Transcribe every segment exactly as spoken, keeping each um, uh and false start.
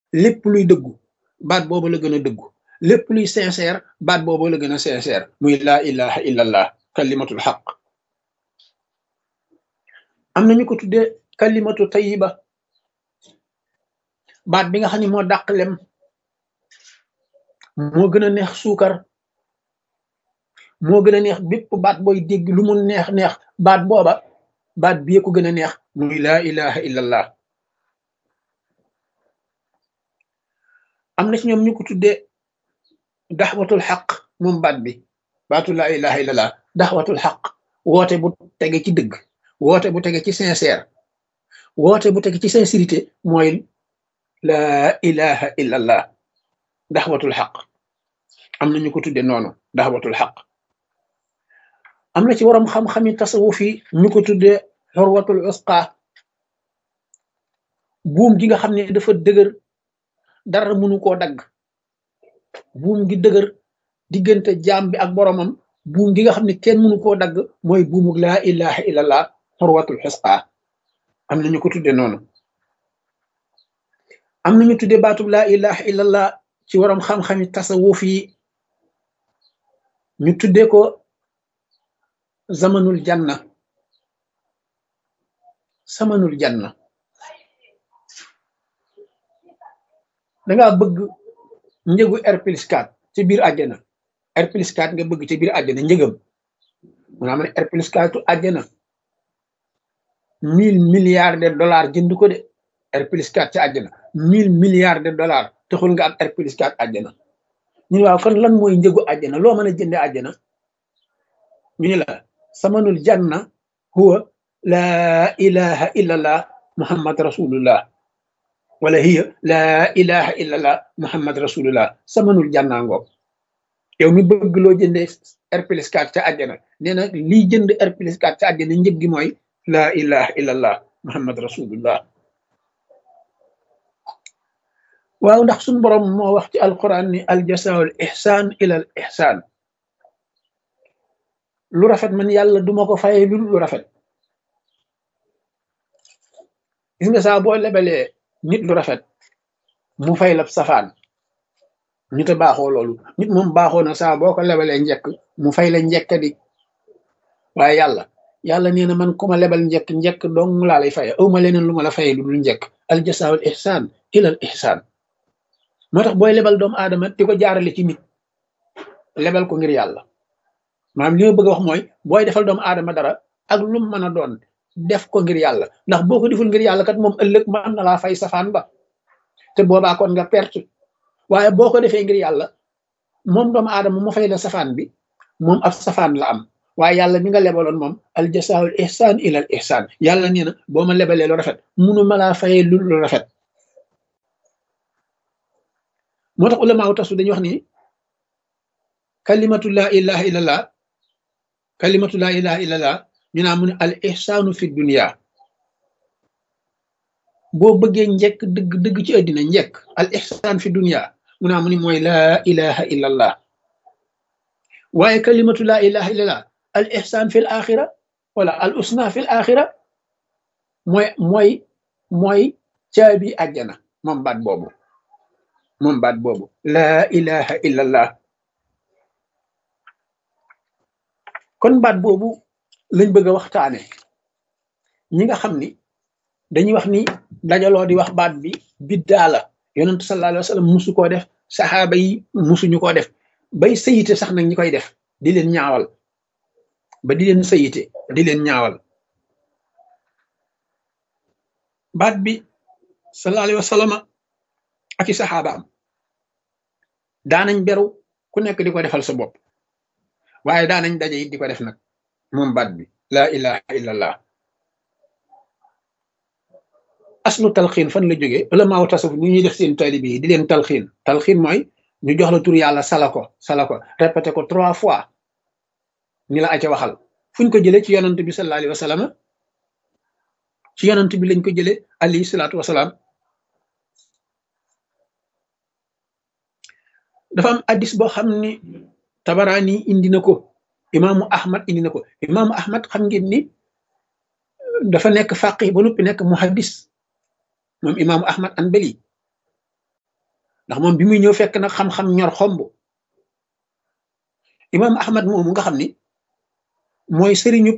lépp luy dëggu baat boobu la gën a dëggu lépp luy sincère baat boobu la gën a sincère muy laa ilaha illallah kalimatul xaq am na ñu ko tuddee kalimatu tayiba baat bi nga xam ne moo dàq lem moo gën a neex suukar moo gën a neex bépp baat booy dégg lu mu neex neex baat booba baat bi ko gën a neex muy laa ilaha illallah am na ci ñoom ñu ko tuddee daxwatul xaq moom baat bi baatu laa ilaha illallah daxwatul xaq woote bu tege ci dëgg woote bu tege ci sincère woote bu tege ci sincérité mooy laa ilaha illallah daxwatul xaq am na ñu ko tuddee noonu daxwatul xaq am na ci waroom xam-xami tasawuf yi ñu ko tuddee xurwatul usqa buum gi nga xam ne dafa dëgër dara mënu koo dagg buum gi dëgër diggante jaam bi ak boromam buum gi nga xam ne kenn mënu koo dagg mooy buumug laa ilaha illallah xurwatul usqa am na ñu ko tuddee noonu am na ñu tuddee baatub laa ilaha illallah ci waroom xam-xami tasawuf yi ñu tuddee ko zamanul janna zamanul janna dangaa bëgg njëgu R plus quatre ci biir àjjana R plus quatre nga bëgg ci biir àjjana njëgam mu naa ma ne R plus quatre àjjana mille milliards de dollars jënd ko de R plus quatre ci àjjana mille milliards de dollars taxul nga am R plus quatre àjjana ñu ne waaw kon lan mooy njëgu àjjana loo mën a jënde àjjana ñu ne la samanul janna huwa laa ilaha illallah muhammad rasulullah wala hiya laa ilaha illallah muhammad rasulullah samanul janna ngoog yow mi bëgg loo jënde R plus quatre ca àjjana nee na lii jënd R plus quatre ca àjjana njëg gi mooy laa ilaha illallah muhammad rasulullah waaw ndax suñ borom moo wax ci alquran ni aljasaul ihsan ila al ihsan lu rafet man yàlla duma ko faye lu lu rafet gis nga saa boo lebalee nit lu rafet mu fay la safaan ñu te baaxoo loolu nit moom baaxoo na saa boo ko lebalee njekk mu fay la njekk di waaye yàlla yàlla nee na man ku ma lebal njekk njekk dong laa lay faye awma leneen lu ma la faye lu dul njekk aljasaul ihsan ila al ihsan moo tax booy lebal doomu aadama di ko jaarale ci nit lebal ko ngir yàlla maanaam li ma bëgg a wax mooy booy defal doomu aadama dara ak lu mu mën a doon def ko ngir yàlla ndax boo ko deful ngir yàlla kat moom ëllëg mën na laa fay safaan ba te boobaa kon nga perte waaye boo ko defee ngir yàlla moom doomu aadama mu fay la safaan bi moom ab safaan la am waaye yàlla mi nga lebaloon moom al jasaa'ul ihsaan ilal ihsaan yàlla nee na boo ma lebalee lu rafet munu ma laa fayee lu lu rafet moo tax ulamaaw tasu dañuy wax ni kalimatu laa ilaha illallah kalimatu laa ilaha illallah ñu naa mu ne al ihsaanu fi dunia boo bëggee njekk dëgg dëgg ci àddina njekk al ihsaan fi dunia mu naa mu ni mooy laa ilaha illallah waaye kalimatu laa ilaha illallah al ihsaan fi l axira wala al usna fi l axira mooy mooy mooy caabi àjjana moom baat boobu moom baat boobu laa ilaha illallah kon baat boobu lañ bëgg a waxtaane ñi nga xam ni dañuy wax ni dajaloo di wax baat bi biddaa la yonentu sallallahu alayhi wa sallam musu koo def saxaaba yi musuñu koo def bay sayite sax nag ñi koy def di leen ñaawal ba di leen sayite di leen ñaawal baat bi sallallahu alayhi wa sallam ak i saxaabaam daanañ beru ku nekk di ko defal sa bopp waaye daanañ daje it di ko def nag moom baat bi laa ilaha illallah aslu talxiin fan la jógee wala maaw tasawuf bu ñuy def seen taalibe yi di leen talxiin talxiin mooy ñu jox la tur yàlla sala ko sala ko répété ko trois fois ni la aca waxal fuñ ko jëlee ci yonant bi sallallahu alayhi wa sallam ci yonant bi lañ ko jëlee alayhi salaatu wasalaam dafa am addis boo xam ni tabaraani indi na ko imaamu ahmad indi na ko imaamu ahmad xam ngeen ni dafa nekk faqih ba noppi nekk muhaddis moom imaamu ahmad anbali ndax moom bi muy ñëw fekk nag xam-xam ñor xomb. imam ahmad moomu nga xam ni mooy sëriñu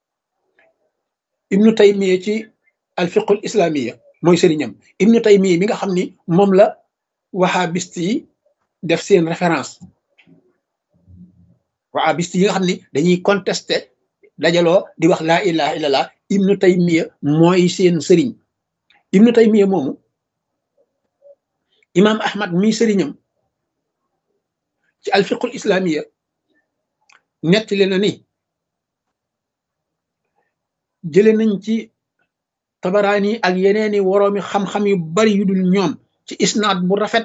ibnu taymiya ci alfiqul islamiya mooy sëriñam ibnu taymiya mi nga xam ni moom la wahabist yi def seen référence wahabist yi nga xam ni dañuy contesté dajaloo di wax laa ilaha illallah ibnu taymiya mooy seen sëriñ ibnu taymiya moomu imam ahmad mi sëriñam ci alfiqul islamiya nettali na ni jële nañ ci tabaraani ak yeneeni woroomi xam-xam yu bari yu dul ñoom ci isnaad bu rafet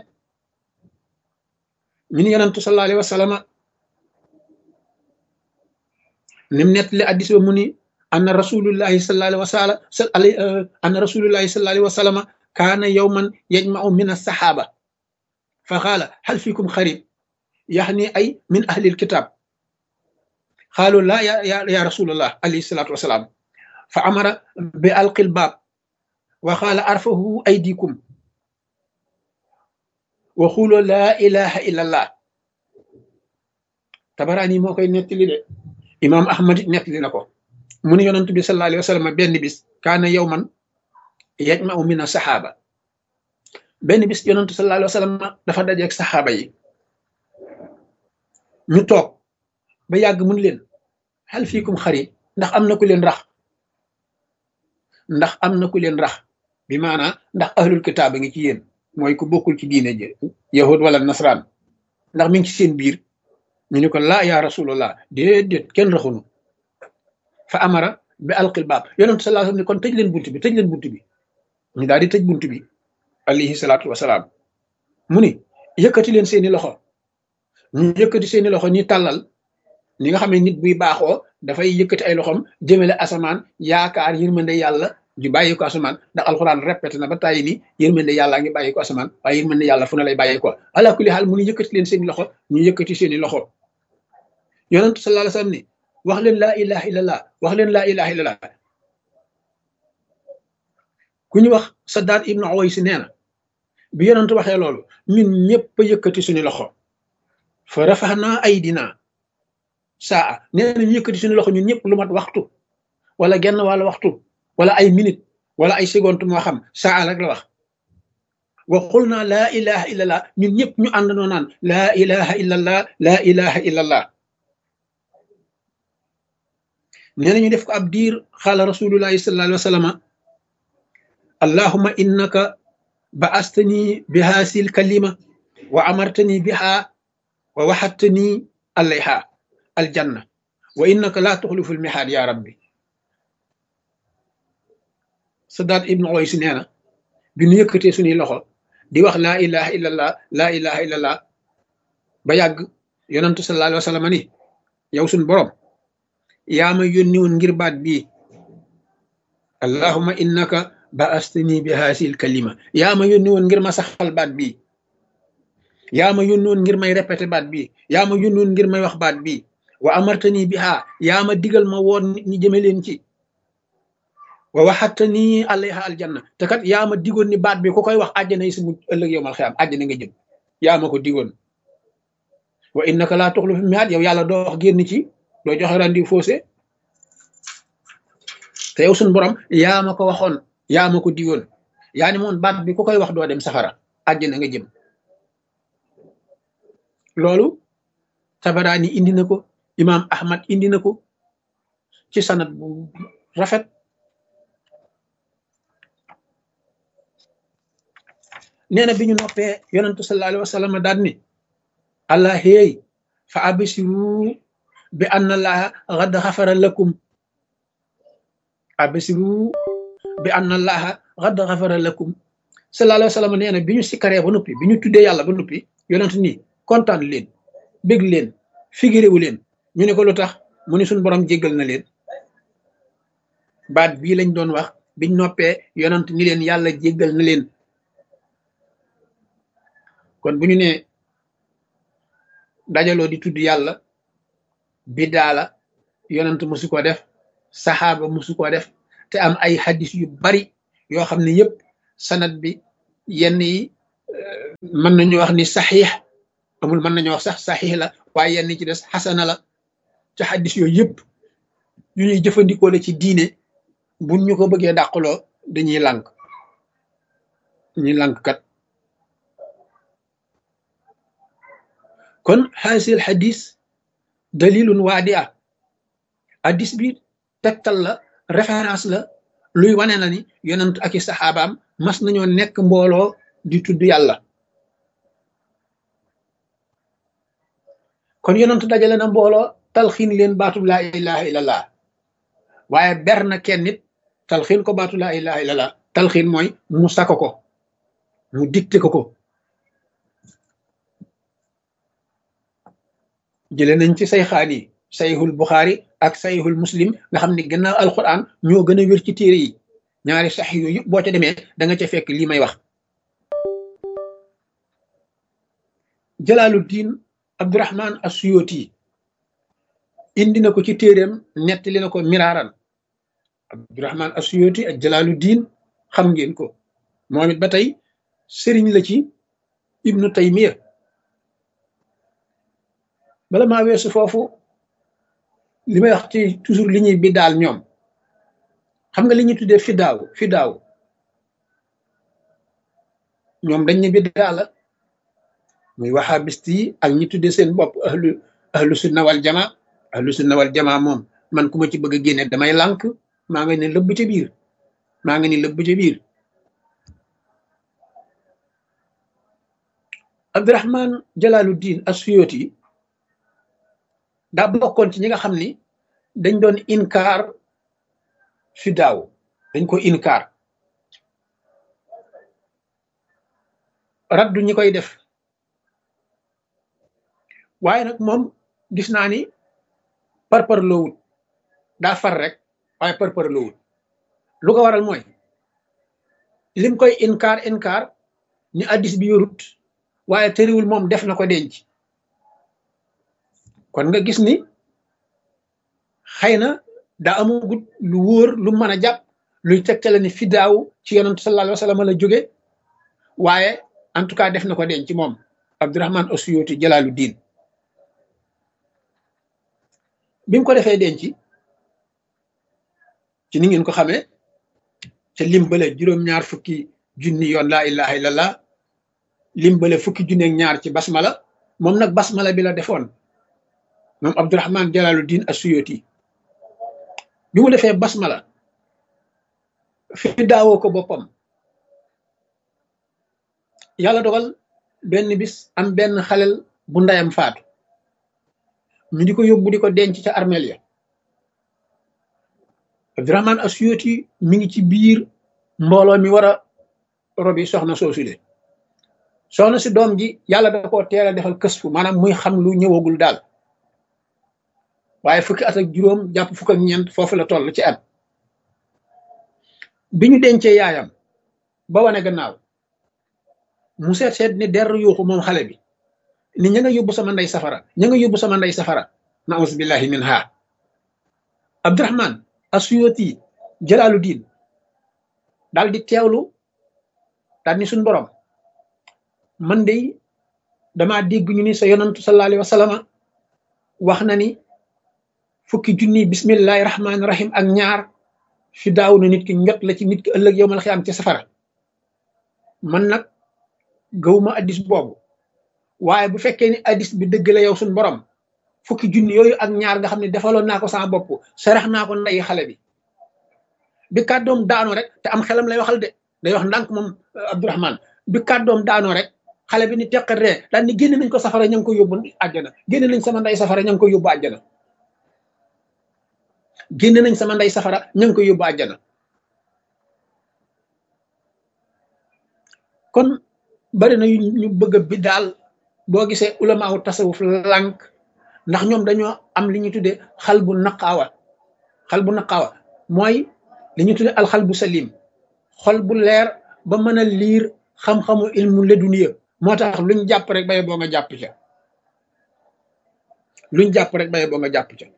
ñu ni yonantu sallallahu alayhi wa sallam nim nettali addis ba mu ni anna rasulullahi sallallahu alayhi wa sallam anna rasulullahi sallallahu alayhi wa sallam kaana yawman yajma'u min as-sahaba fa qaala hal fikum xarib yaxni ay min ahli alkitab qaalu laa ya ya ya rasulullah alayhi salatu wasalaam fa amara bi alqil baab wa qaala arfahu aydikum wa xuuloo laa ilaha illa allah tabaraani moo koy nettali de imam ahmad nettali na ko mu ne yonent bi sallallahu alayhi wa sallam benn bis kaana yawman yajma'u min as-sahaaba benn bis yonent sallallahu alayhi wa sallam dafa dajeeg saxaaba yi ñu toog ba yàgg mun leen hal fiikum xarit ndax am na ku leen rax ndax am na ku leen rax bi maanaa ndax ahlul kitaab a ngi ci yéen mooy ku bokkul ci diine ji yahud wala nasraan ndax mi ngi ci seen biir ñu ne ko laa yaa rasulullah déedéet kenn raxunu fa amara bi alqil baab yonent sallallahu alayhi wa sallam ne kon tëj leen bunt bi tëj leen bunt bi ñu daal di tëj bunt bi alayhi salaatu wasalaam mu ni yëkkati leen seeni loxo ñu yëkkati seeni loxo ñi tàllal ni nga xam ne nit buy baaxoo dafay yëkkati ay loxom jëmale asamaan yaakaar yërmande yàlla ju bàyyi ko asamaan ndax alxuraan répété na ba tàyyi ni yërmande yàlla ngi bàyyi ko asamaan waaye yërmande yàlla fu ne lay bàyyi ko ala kulli xaal mu ni yëkkati leen seeni loxo ñu yëkkati seeni loxo yonent sallallahu alayhi wasallam ni wax leen laa ilaha illallah wax leen laa ilaha illallah ku ñu wax Saddaad ibnu Uways nee na bi yonent waxee loolu ñun ñëpp a yëkkati suñu loxo fa rafaxnaa aydina saa nee na ñu yëkkati suñu loxo ñun ñëpp lu mat waxtu wala genn wala waxtu wala ay minute wala ay seconde moo xam saa rek la wax wa qul naa laa ilaha illallah ñun ñëpp ñu àndandoo naan laa ilaha illallah laa ilaha illallah nee na ñu def ko ab diir xaala rasulullahi sallallahu alayhi wa sallam allahumma innaka ba'astani bi haasil kalima wa amartani biha wa waxattani alayha aljanna wa innaka laa tuxlifu almihaad ya rabbi Saddaad ibnu Uways nee na bi ñu yëkkatee suñuy loxo di wax laa ilaha illallah laa ilaha illallah ba yàgg yonantu sallallahu alayhi wa sallam ni yow suñ borom yaa ma yónni woon ngir baat bii allahumma innaka ba'astani bi haasil kalima yaa ma yónni woon ngir ma saxal baat bii yaa ma yónni woon ngir may répété baat bii yaa ma yónni woon ngir may wax baat bii wa amartani biha yaa ma digal ma woon nit ñi jëme leen ci wa waxattani alayha aljanna te kat yaa ma digoon ni baat bi ku koy wax àjjana yi si mu ëllëg yowmal xiyaam àjjana nga jëm yaa ma ko digoon wa innaka laa tuxlifu mihaad yow yàlla doo wax génn ci doo joxe rendi faussé te yow suñ borom yaa ma ko waxoon yaa ma ko digoon yaa ni moon baat bi ku koy wax doo dem safara àjjana nga jëm loolu Tabaraani indi na ko imam Ahmad indi na ko ci sanad bu rafet nee na bi ñu noppee yonentu sallallahu alayhi wa sallam daan ni allah héey fa absiru bi anna allaha qad xafara lakum absiru bi anna allaha qad xafara lakum sallallahu alayhi wa sallam nee na bi ñu sikkaree ba noppi bi ñu tuddee yàlla ba noppi yonentu nii kontaan leen bég leen figiréwu leen ñu ne ko lu tax mu ni suñ borom jéggal na leen baat bii lañ doon wax biñ noppee yonent ni leen yàlla jéggal na leen kon bu ñu ne dajaloo di tudd yàlla bidaa la yonent musu ko def saxaaba musu ko def te am ay hadis yu bari yoo xam ne yëpp sanad bi yenn yi mën nañu wax ni saxiix amul, mën nañu wax sax saxiix la, waaye yenn ci des xasana la. ci xaddis yooyu yëpp yu ñuy jëfandikoo la ci diine, buñ ñu ko bëggee dàqaloo dañuy lànk dañuy lànk kat. kon xaasil xadis dalilun waadia, xadis bi tegtal la, référence la, luy wane na ni yonent ak i saxaabaam mas nañoo nekk mbooloo di tudd yàlla. kon yonent dajale na mbooloo talxiin leen baatub laa ilaha illallah, waaye ber na kenn nit talxiin ko baatu laa ilaha illallah. talxiin mooy mu sako ko, mu dicté ko ko. jële nañ ci sayxaan yi sayxul buxaari ak sayxul muslim nga xam ne gannaaw alquran ñoo gën a wér ci téere yi. ñaari sax yooyu yëpp boo ca demee da nga ca fekk lii may wax. jalaaluddin abdurahman as-suyuti indi na ko ci téeréem, nettali na ko miraaran. abdurahman as-suyuti ak jalaaluddin xam ngeen ko, moom it ba tey sëriñ la ci ibnu taymiya. bala maa weesu foofu, li may wax ci toujours li ñuy bi daal ñoom, xam nga li ñuy tuddee fidaaw fidaaw ñoom dañ ne biddaa la, muy wahabist yi ak ñi tuddee seen bopp ahlu ahlu sunna wal jamaa. ahlu sunna wal jamaa moom man ku ma ci bëgg a génne damay lànk, maa ngi ne lëbb ca biir maa ngi ni lëbb ca biir. Abdurahman Jalaaluddin as-Suyuti daa bokkoon ci ñi nga xam ni dañ doon inkaar fidaaw, dañ ko inkaar raddu ñi koy def. waaye nag moom gis naa ni parpar loowut, daa far rek waaye parpar loowut. lu ko waral mooy lim koy inkaar inkaar ni addis bi yorut, waaye tëriwul moom def na ko denc. kon nga gis ni xëy na daa amagut lu wóor lu mën a jàpp luy tegtale ni fidaaw ci yonent sallallahu alayhi wa sallam la jóge, waaye en tout cas def na ko denc moom Abdurahman as-Suyuti Jalaaluddin. bi mu ko defee denc ci ni ngeen ko xamee ca limbale juróom-ñaar fukki junni yoon laa ilaha illallah, limbale fukki junni ak ñaar ci basmala. moom nag basmala bi la defoon moom Abdurahman Jalaaluddin as-Suyuti. bi mu defee basmala fi daawoo ko boppam, yàlla dogal benn bis am benn xalel bu ndayam faatu, ñu di ko yóbbu di ko denc ca armeel ya. Abdurahman as-Suyuti mi ngi ci biir mbooloo mi war a robi soxna soosule. soxna si doom ji yàlla da koo teel a defal kës fu, maanaam muy xam lu ñëwagul daal, waaye fukki at ak juróom jàpp fukk ak ñeent foofu la toll ci at. bi ñu dencee yaayam ba wane gannaaw, mu seet seet ni der yuuxu moom xale bi ni ña nga yóbbu sama ndey safara, ña nga yóbbu sama ndey safara, naus billahi min ha. Abdurahman as-Suyuti Jalaaluddin daal di teewlu daal ni suñ borom, man de damaa dégg ñu ni sa yonantu sallallahu alayhi wa sallam wax na ni fukki junni bismillahi rahmaani rahim ak ñaar fi daaw na nit ki njot la ci nit ki ëllëg yowmal xiyaam ci safara. man nag gëwuma addis boobu, waaye bu fekkee ni addis bi dëgg la yow suñ borom, fukki junni yooyu ak ñaar nga xam ne defaloon naa ko sama bopp, sarax naa ko ndeyi xale bi. bi kàddoom daanoo rek, te am xelam lay waxal de, day wax ndànk moom Abdurahman. bi kàddoom daanoo rek xale bi ni teqat ree daal ni génne nañ ko safara, ña ngi ko yóbbu àjjana, génne nañ sama ndey safara, ña ngi ko yóbbu àjjana, génne nañ sama ndey safara, ña ngi ko yóbbu àjjana. kon bari na ñu bëgg a bi daal, boo gisee ulamaawu tasawuf lànk, ndax ñoom dañoo am li ñuy tuddee xal bu naqaawa. xal bu naqaawa mooy li ñuy tuddee alxal bu salim, xol bu leer ba mën a liir xam-xamu ilmu leduniya. moo tax luñ jàpp rek baye boo nga jàpp ca, luñ jàpp rek baye boo nga jàpp ca.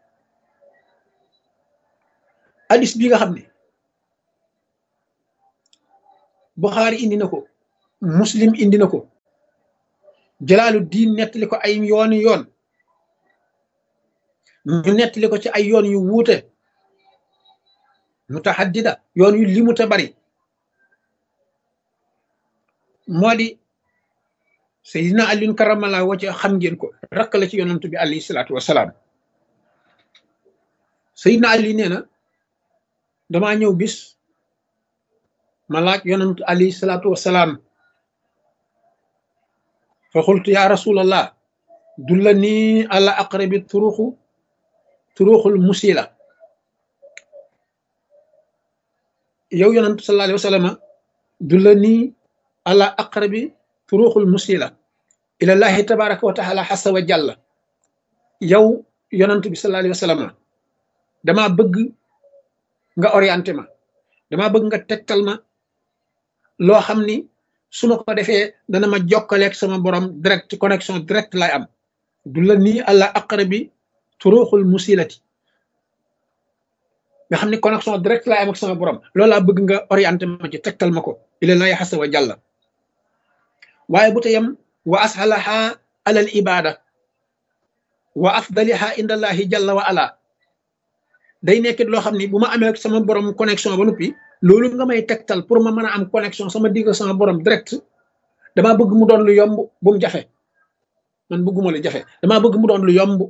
hadis bi nga xam ne Buxaari indi na ko, Muslim indi na ko, jalaalu diin nettali ko ay yooni yoon ñu nettali ko ci ay yoon yu wuute mutahaddida yoon yu limu te bari moo di Seydina Aliyun karamallahu wajhahu xam ngeen ko rakk la ci yonantu bi alayhi salaatu wasalaam Seydina Ali nee na damaa ñëw bis ma laaj yonantu alayhi salaatu wasalaam fa xultu ya rasulallah dullani ala aqrabi turuxu turuxul musila yow yonantu sallallahu alayhi wa sallam dullani ala aqrabi turuxul musila ilallahi tabaraka wa taala xasa wa jàlla yow yonantu bi sallallahu alayhi wa sallam dama bëgg nga orienté ma dama bëgg nga tegtal ma loo xam ni su ma ko defee dana ma jokkaleeg sama borom direct connexion direct lay am du la nii àlla aqrabi turuxul musilati nga xam ni connexion direct lay am ak sama borom loolu laa bëgg nga orienté ma ci tegtal ma ko ilallahi xasa wa jàlla waaye bu teyam wa ashalaha alal ibada wa afdaliha indallahi jalla wa ala day nekkit loo xam ni bu ma amee sama borom connexion ba noppi loolu nga may tegtal pour ma mën a am connexion sama digg sama borom direct damaa bëgg mu doon lu yomb bu mu jafe man bëgguma lu jafe damaa bëgg mu doon lu yomb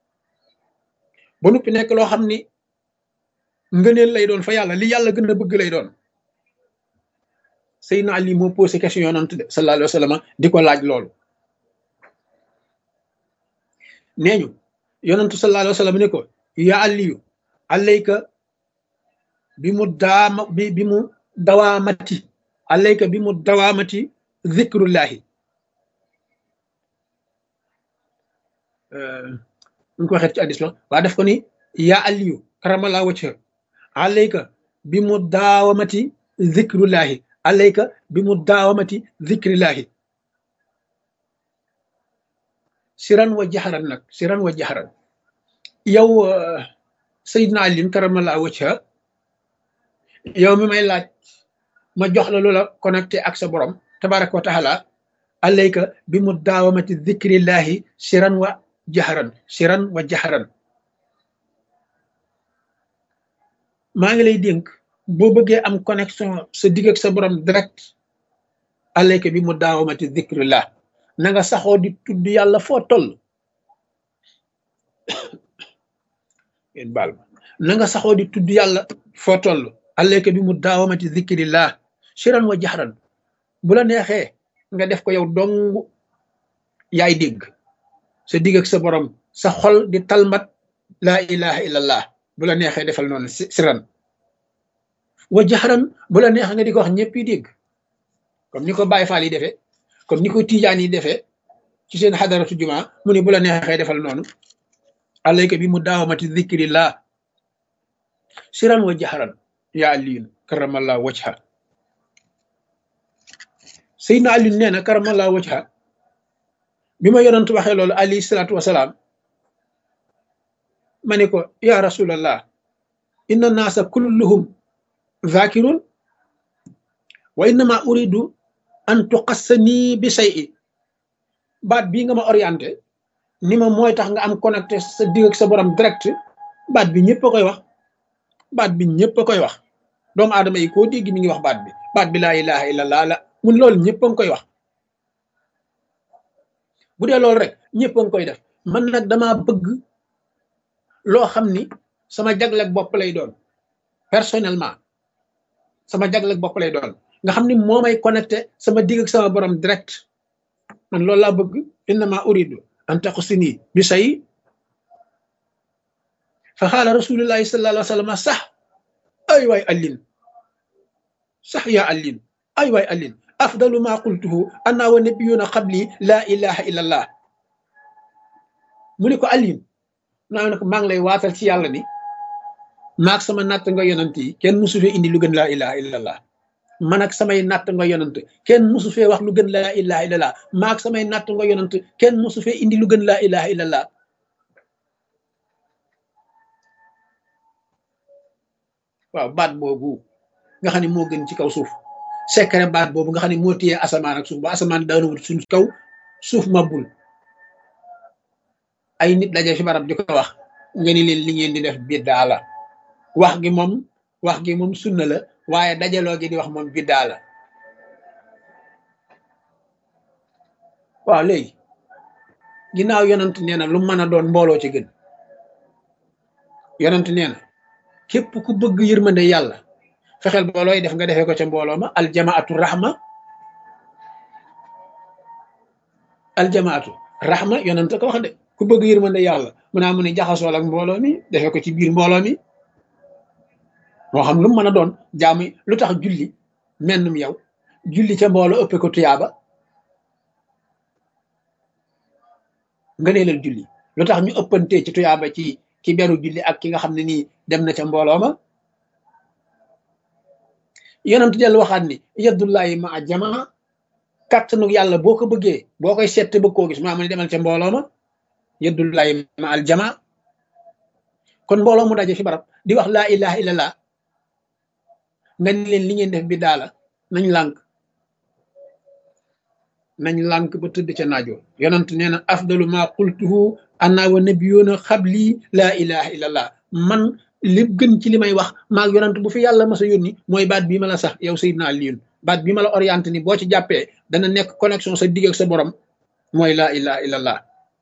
ba noppi nekk loo xam ni ngëneel lay doon fa yàlla li yàlla gën a bëgg lay doon Seydina Ali moo posé question yonent de sallallahu alayhi wa sallam di ko laaj loolu nee ñu yonentu sallallahu alayhi wa sallam ne ko ya Aliyu alayka bi mu daama bi bi mu dawaamati alayka bi mu dawaamati zikrullahi ñu ko waxee ci hadiis la waa def ko ni ya Aliyu karamala wajha alayka bi mu daawamati zikrullahi alayka bi mu daawamati zikrillahi siran wa jaxaran nag siran wa jaxaran yow Seydina Ali karamallahu wajha yow mi may laaj ma jox la loola connecté ak sa borom tabaraka wa taala alayka bi mu daawamati zikrillahi siran wa jaxaran siran wa jaxaran maa ngi lay dénk boo bëggee am connexion sa digg ak sa borom direct alayka bi mu daawamati zikrillah na nga saxoo di tudd yàlla foo toll ngeen baal ma na nga saxoo di tudd yàlla foo toll alayka bi mu daawamati zikrillah siran wa jaxran bu la neexee nga def ko yow dong yaay dégg sa digg ak sa borom sa xol di talmat laa ilaha illallah bu la neexee defal noonu siran wa jaxran bu la neexee nga di ko wax ñëpp yi dégg comme ni ko Baay Faal yi defee comme ni ko Tijaan yi defee ci seen xadaratu jumaa mu ne bu la neexee defal noonu alayka bi mu daawamati zikrillah siran wa jaxran ya Aliyu karamallahu wajha Seydina Ali nee na karamallahu wajha bi ma yonent waxee loolu alayhi salaatu wasalaam ma ne ko ya rasulallah inna naasa kulluhum zakirun wa innama uridu an tuqassani bi shay'i baat bii nga ma orienté ni ma mooy tax nga am connecté sa digg ak sa borom direct baat bi ñëpp a koy wax baat bi ñëpp a koy wax doomu aadama yi koo dégg mi ngi wax baat bi baat bi laa ilaha illallah la mun loolu ñëpp a ngi koy wax bu dee loolu rek ñëpp a ngi koy def man nag dama bëgg loo xam ni sama jagleeg bopp lay doon personnellement sama jagleeg bopp lay doon nga xam ni moo may connecté sama digg ak sama borom direct man loolu laa bëgg innama uridu an taqsini bi say fa xaala rasulullahi sallallahu alayhi wa sallam sax ay waay allin sax yaa allin ay waay allin afdalu ma qultuhu anna wa nabiyuna qabli la ilaha illa allah mu ne ko allin naa ne ko maa ngi lay waatal ci yàlla ni maag sama natt nga yonant yi kenn musu fee indi lu gën laa ilaha illa allah man ak samay natt nga yonant kenn musu fee wax lu gën laa ilaha illa allah maag samay natt nga yonant kenn musu fee indi lu gën laa ilaha illa allah waaw baat boobu nga xam ne moo gën ci kaw suuf secret baat boobu nga xam ne moo téye asamaan ak suuf ba asamaan daanawul suñ kaw suuf mabul ay nit daje fi barab di ko wax nga ni leen li ngeen di def biddaa la wax gi moom wax gi moom sunna la waaye dajaloo gi di wax moom biddaa la waaw léegi ginnaaw yonent nee na lu mën a doon mbooloo ci gën yonent nee na képp ku bëgg yërmande yàlla fexeel boolooy def nga defee ko ca mbooloo ma aljamaatu rahma aljamaatu rahma yonent ko wax de ku bëgg yërmande yàlla mu naa mu ne jaxasool ak mbooloo mi defee ko ci biir mbooloo mi moo xam lu mu mën a doon jaamu lu tax julli mennum yow julli ca mbooloo ëppe ko tuyaaba nga neelal julli lu tax ñu ëppantee ci tuyaaba ci ki beru julli ak ki nga xam ne nii dem na ca mbooloo ma yonent dellu waxaat ni yaddullahi ma a jamaa kàttanu yàlla boo ko bëggee boo koy seet bëgg koo gis maa mu ne demal ca mbooloo ma yaddullahi ma al jamaa kon mbooloo mu daje fi barab di wax laa ilaha illallah nga ni leen li ngeen def bi daala nañ lànk nañ lànk ba tëdd ca naajoo yonent nee na afdalu ma qultuhu anna wa nabiyuna xabli laa ilaha illallah man li gën ci li may wax maag yonent bu fi yàlla mas a yónni mooy baat bii ma la sax yow Seydina Aliyun baat bii ma la orienté ni boo ci jàppee dana nekk connexion sa digg ak sa borom mooy laa ilaha illallah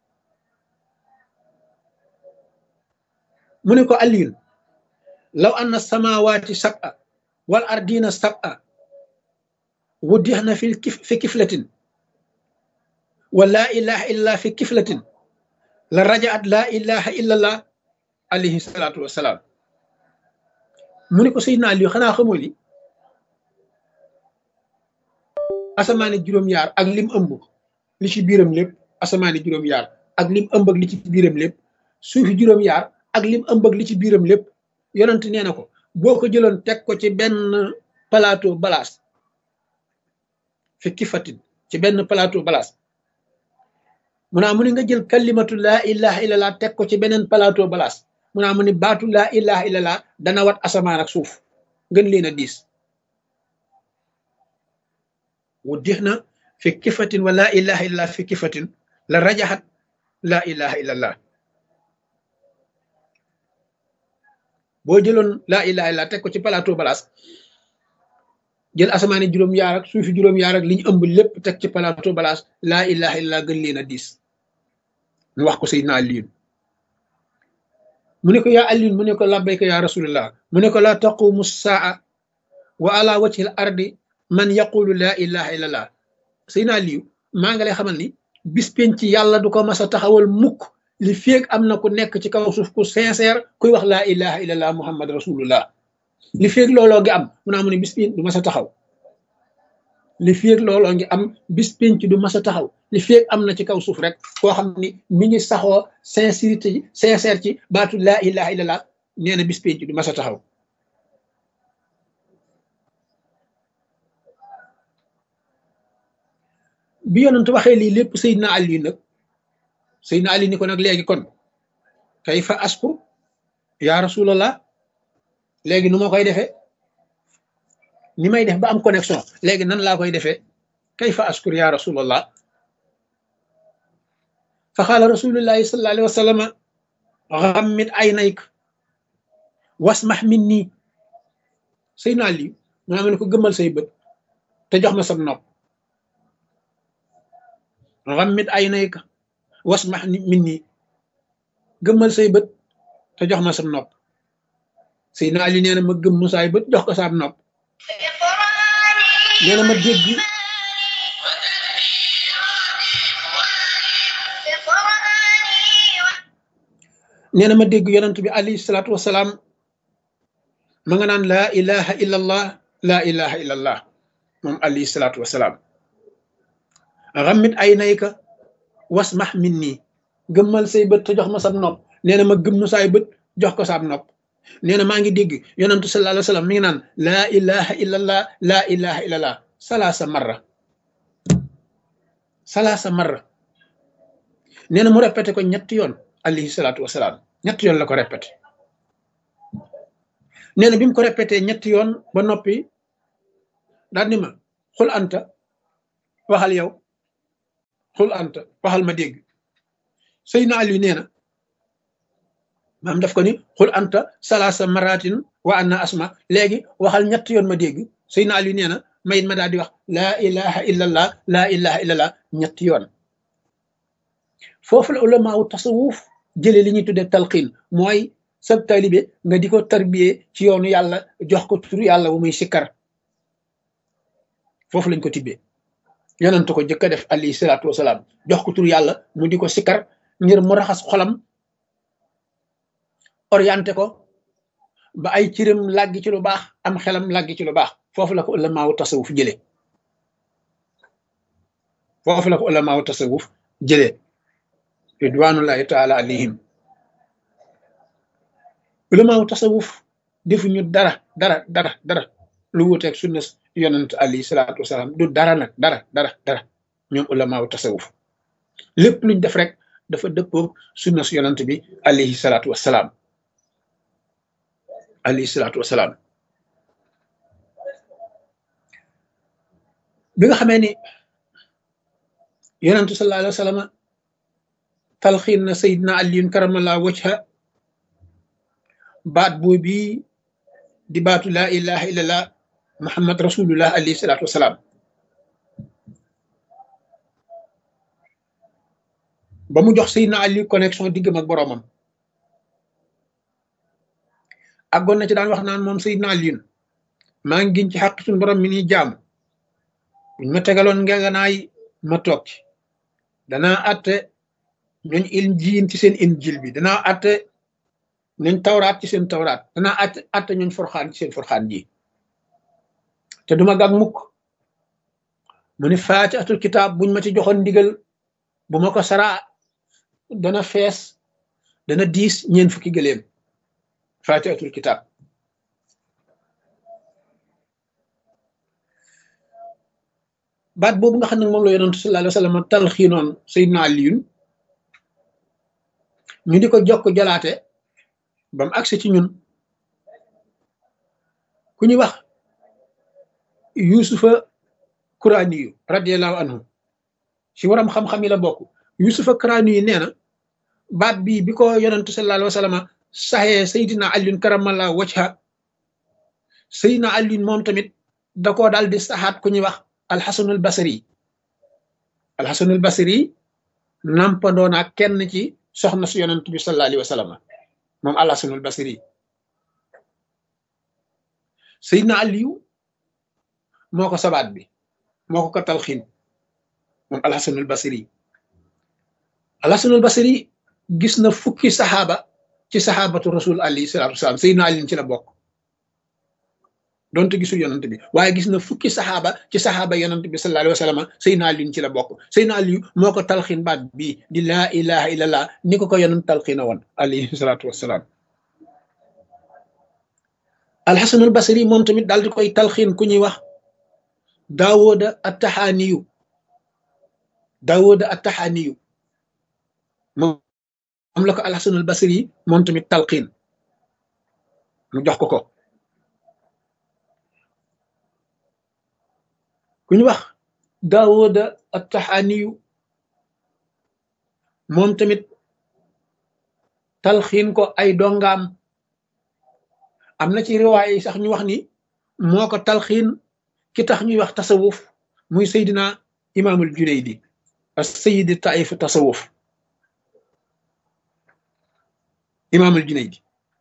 mu ne ko Aliyun law anna samawati sab'a wal ardina sab'a wuddixna fi kif fi kiflatin wa laa ilaha illallah fi kiflatin la rajaat laa ilaha illallah alayhi salaatu wasalaam mu ne ko Seydina Aliyu xanaa xamoo ni asamaani juróom-yaar ak lim ëmb li ci biiram lépp asamaani juróom-yaar ak lim ëmb ak li ci biiram lépp suufi juróom-yaar ak lim ëmb ak li ci biiram lépp yonent nee na ko boo ko jëloon teg ko ci benn plateau balaas fi kifatin ci benn plateau balaas mu naa mu ne nga jël kalimatu laa ilaha illallah teg ko ci beneen plateau balaas mu naa mu ne baatu laa ilaha illallah dana wat asamaan ak suuf gën leen a diis wu dix na fi kifatin wa laa ilaha illallah fi kifatin la rajaxat laa ilaha illallah boo jëloon laa ilaha illallah teg ko ci plateau balaas jël asamaani juróom-yaar ak suufi juróom-yaar ak li ñu ëmb lépp teg ci plateau balaas laa ilaha illallah gën leen a diis mu wax ko Seydina Aliyun mu ne ko yaa Aliyun mu ne ko labbayka yaa rasulullah mu ne ko laa taqumu saa wa ala wajhi al ardi man yaqulu laa ilaha illallah Seydina Aliyu maa nga lay xamal ni bis penc ci yàlla du ko mas a taxawal mukk li feeg am na ku nekk ci kaw suuf ku sincère kuy wax laa ilaha illallah muhammad rasulullah li feeg looloo ngi am mu naa mu ne bis penc du mas a taxaw li feeg looloo ngi am bis penc du mas a taxaw li feeg am na ci kaw suuf rek koo xam ni mi ngi saxoo sincérité sincère ci baatu laa ilaha illallah nee na bis penc du mas a taxaw bi yonent waxee lii lépp Seydina Ali nag Seydina Ali ni ko nag léegi kon kayfa askur yaa rasulallah léegi nu ma koy defee ni may def ba am connexion léegi nan laa koy defee kayfa askur yaa rasulallah fa qaala rasulullahi sallallahu alayhi wa sallam ghammid aynayk wasmah minni Seydina Ali mu naa ne ko gëmmal say bët te jox ma sam nopp ghammid aynayka wasmah minni gëmmal say bët te jox ma sam nopp Seydina Ali nee na ma gëm saay bët jox ko sam nopp nee na ma dégg nee na ma dégg yonent bi alayhi salaatu wasalaam ma nga naan laa ilaha illallah laa ilaha illallah moom alayhi salaatu wasalaam ghammid aynayka wasmah minni gëmmal say bët te jox ma sam nopp nee na ma gëm saay bët jox ko sam nopp nee na maa ngi dégg yonentu sallallahu alayhi wa sallam mi ngi naan laa ilaha illallah laa ilaha illallah salaasa marra salaasa marra nee na mu répété ko ñetti yoon alayhi salaatu wasalaam ñetti yoon la ko répété nee na bi mu ko répété ñetti yoon ba noppi daal ni ma xul anta waxal yow xul anta waxal ma dégg Seydina Ali nee na maam daf ko ni xul anta salaasa maratin wa anna asma léegi waxal ñett yoon ma dégg Seydina Ali nee na mayit ma daal di wax laa ilaha illallah laa ilaha illallah ñetti yoon foofu la ulama wu tasawuf jële li ñuy tuddee talqiin mooy sab taalibe nga di ko tarbiyee ci yoonu yàlla jox ko turu yàlla bu muy sikkar foofu lañ ko tibbee yonent ko jëkk a def alayhi salaatu wasalaam jox ko turu yàlla mu di ko sikkar ngir mu raxas xolam orienté ko ba ay cëram làggi ci lu baax am xelam làggi ci lu baax foofu la ko ulama wu tasawuf jële foofu la ko ulama wu tasawuf jëlee ridwanullahi taala alayhim ulama wu tasawuf defuñu dara dara dara dara lu wuteeg sunna yonent alayhi salaatu wasalaam du dara nag dara dara dara ñoom ulama wu tasawuf lépp luñ def rek dafa dëppoog sunna yonent bi alayhi salaatu wasalaam alayhi salaatu wasalaam bi nga xamee ni yonentu sallallahu alayhi wa sallam talxiin na sayidna aliyun karamallahu wajha baat boo bii di baatu laa ilaha illallah muhammad rasulullah alayhi salaatu wasalaam ba mu jox sayidna ali connexion diggam ak boroomam àggoon na ci daan wax naan moom sayidna aliyun maa ngi giñ ci xaq suñu borom mi ni jaamu buñ ma tegaloon ngeganaay ma toog ci danaa atte ñooñ injiil ci seen injiil bi danaa atte ñooñ tawraat ci seen tawraat danaa atte atte ñooñ forxaan ci seen forxaan ji te duma gàg mukk mu ni faatihatul kitaab buñ ma ci joxoon ndigal bu ma ko saraa dana fees dana diis ñeen fukki gëléem faatihatul kitaab baat boobu nga xam ne moom la yonent sallallahu alayhi wa sallam talxiinoon Seydina Aliyun ñu di ko jokk jalaate ba mu agsi ci ñun ku ñuy wax yusufa kuraaniyu radiallahu anhu ci waram xam-xam yi la bokk yusufa kuraaniyu nee na baat bii bi ko yonent sallallahu alayhi wa sallam saxee Seydina Aliyun karamallahu wajha Seydina Aliyun moom tamit da koo daal di saxaat ku ñuy wax alxasanul basri alxasanul basri nampandoo naa kenn ci soxna su yonent bi sallallahu alayhi wa sallam moom alxasanul basri Seydina Aliyu moo ko sabaat bi moo ko ko talxiin moom alxasanul basri alxasanul basri gis na fukki saxaaba ci saxaabatu rasul alayhi salaatu wasalaam Seydina Aliyu ci la bokk donte gisul yonent bi waaye gis na fukki saxaaba ci saxaaba yonent bi sallallahu alayhi wa sallam Seydina Aliyu ci la bokk Seydina Aliyu moo ko talxiin baat bii di laa ilaha illallah ni ko ko yonent talxiina woon alayhi salaatu wasalaam alxasanul basri moom tamit daal di koy talxiin ku ñuy wax daawooda attaxaaniyu daawooda attaxaaniyu moom la ko alxasanul basri moom tamit talxiin mu jox ko ko ku ñu wax daawooda attaxaaniyu moom tamit talxiin ko ay dongaam am na ci riwaay yi sax ñu wax ni moo ko talxiin ki tax ñuy wax tasawuf muy Seydina imaamul Junaydi as sayidi taif tasawuf imaamul Junaydi